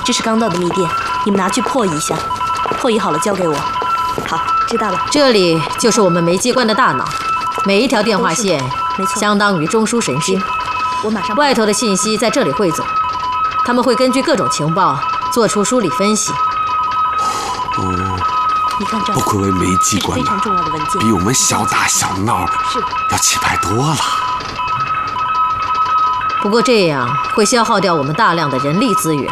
这是刚到的密电，你们拿去破译一下，破译好了交给我。好，知道了。 这里就是我们煤机关的大脑，每一条电话线相当于中枢神经， 我马上。 外头的信息在这里汇总，他们会根据各种情报做出梳理分析。 你看这， 不愧为煤机关非常重要的文件， 比我们小打小闹要气派多了。 不过这样会消耗掉我们大量的人力资源。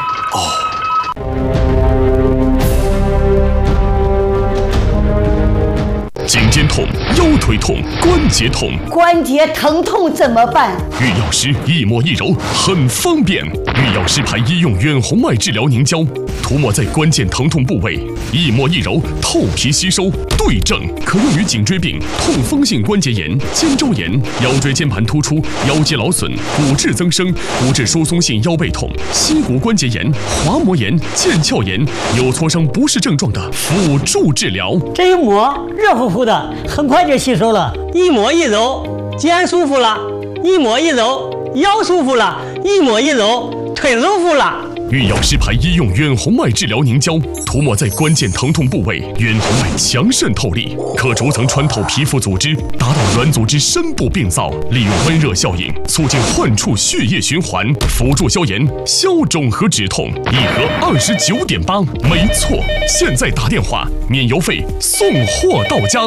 颈肩痛、腰腿痛、关节痛， 关节疼痛怎么办？ 玉药师一抹一揉很方便。玉药师牌医用远红外治疗凝胶，涂抹在关键疼痛部位，一抹一揉透皮吸收，对症，可用于颈椎病、痛风性关节炎、肩周炎、腰椎间盘突出、腰肌劳损、骨质增生、骨质疏松性腰背痛、膝骨关节炎、滑膜炎、腱鞘炎、有挫伤不适症状的辅助治疗。 这一抹热乎乎的，很快就吸收了。一抹一揉，肩舒服了；一抹一揉，腰舒服了；一抹一揉，腿舒服了。 玉药师牌医用远红外治疗凝胶，涂抹在关键疼痛部位，远红外强渗透力，可逐层穿透皮肤组织，达到软组织深部病灶，利用温热效应促进患处血液循环，辅助消炎、消肿和止痛。一盒29.8，没错，现在打电话免邮费，送货到家。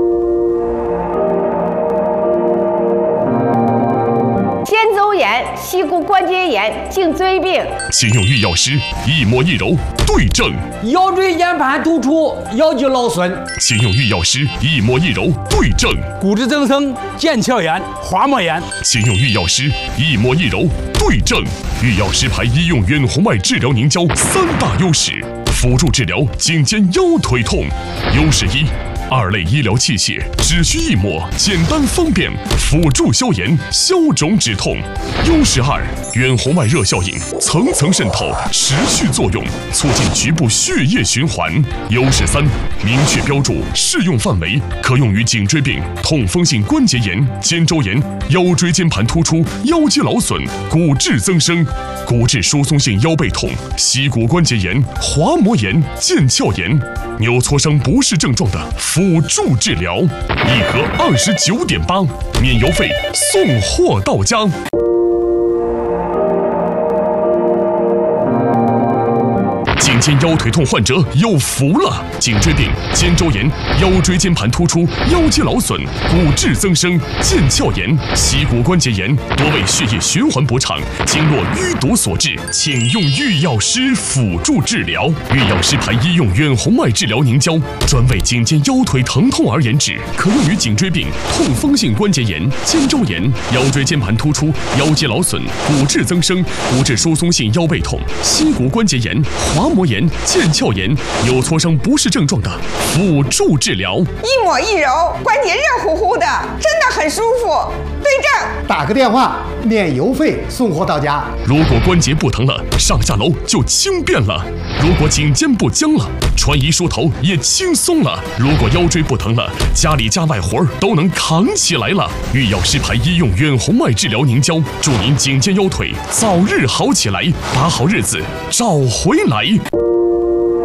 肩周炎、膝骨关节炎、颈椎病， 请用玉药师一抹一揉对症。 腰椎间盘突出、腰肌劳损， 请用玉药师一抹一揉对症。 骨质增生、腱鞘炎、滑膜炎， 请用玉药师一抹一揉对症。玉药师牌医用远红外治疗凝胶3大优势，辅助治疗颈肩腰腿痛。优势1。2类医疗器械只需一抹，简单方便，辅助消炎、消肿止痛。优势2，远红外热效应层层渗透，持续作用，促进局部血液循环。优势3，明确标注适用范围，可用于颈椎病、痛风性关节炎、肩周炎、腰椎间盘突出、腰肌劳损、骨质增生、骨质疏松性腰背痛、膝骨关节炎、滑膜炎、腱鞘炎、扭挫伤不适症状的辅助治疗。一盒29.8，免邮费，送货到家。颈肩腰腿痛患者有福了！颈椎病、肩周炎、腰椎间盘突出、腰肌劳损、骨质增生、腱鞘炎、膝骨关节炎多为血液循环不畅、经络淤堵所致，请用玉药师辅助治疗。玉药师牌医用远红外治疗凝胶，专为颈肩腰腿疼痛而研制，可用于颈椎病、痛风性关节炎、肩周炎、腰椎间盘突出、腰肌劳损、骨质增生、骨质疏松性腰背痛、膝骨关节炎、滑膜炎、腱鞘炎、有挫伤不适症状的辅助治疗。 一抹一揉，关节热乎乎的，真的很舒服。对症， 打个电话，免邮费，送货到家。 如果关节不疼了，上下楼就轻便了；如果颈肩不僵了，穿衣梳头也轻松了；如果腰椎不疼了，家里家外活都能扛起来了。玉药师牌医用远红外治疗凝胶，祝您颈肩腰腿早日好起来，把好日子找回来。